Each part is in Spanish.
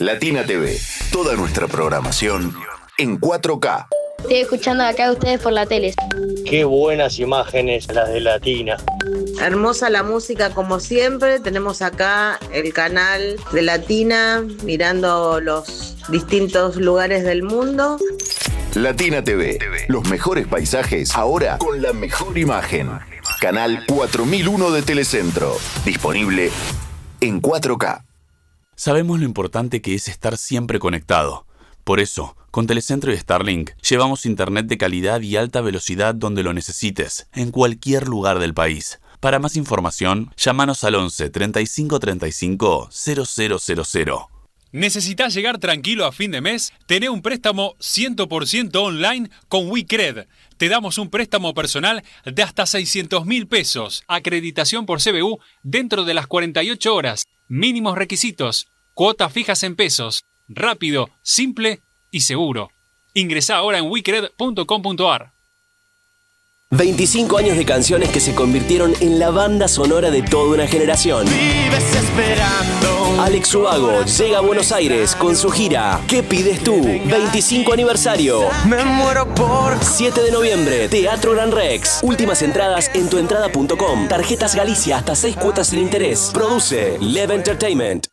Latina TV, toda nuestra programación en 4K. Estoy escuchando acá a ustedes por la tele. Qué buenas imágenes las de Latina. Hermosa la música como siempre. Tenemos acá el canal de Latina, mirando los distintos lugares del mundo. Latina TV, los mejores paisajes, ahora con la mejor imagen. Canal 4001 de Telecentro, disponible en 4K. Sabemos lo importante que es estar siempre conectado. Por eso, con Telecentro y Starlink, llevamos internet de calidad y alta velocidad donde lo necesites, en cualquier lugar del país. Para más información, llámanos al 11 35 35 0000. ¿Necesitas llegar tranquilo a fin de mes? Tené un préstamo 100% online con WeCred. Te damos un préstamo personal de hasta 600.000 pesos. Acreditación por CBU dentro de las 48 horas. Mínimos requisitos. Cuotas fijas en pesos. Rápido, simple y seguro. Ingresá ahora en wecred.com.ar. 25 años de canciones que se convirtieron en la banda sonora de toda una generación. Vives esperando. Alex Ubago llega a Buenos Aires con su gira ¿Qué pides tú? 25 aniversario. Me muero por 7 de noviembre, Teatro Gran Rex. Últimas entradas en tuentrada.com. Tarjetas Galicia hasta 6 cuotas sin interés. Produce Lev Entertainment.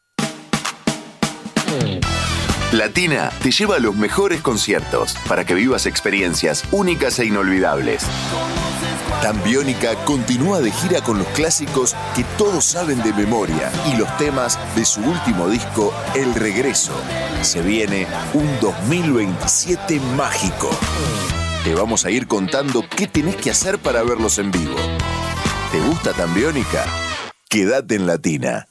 Latina te lleva a los mejores conciertos para que vivas experiencias únicas e inolvidables. Tambiónica continúa de gira con los clásicos que todos saben de memoria y los temas de su último disco, El Regreso. Se viene un 2027 mágico. Te vamos a ir contando qué tenés que hacer para verlos en vivo. ¿Te gusta Tambiónica? Quédate en Latina.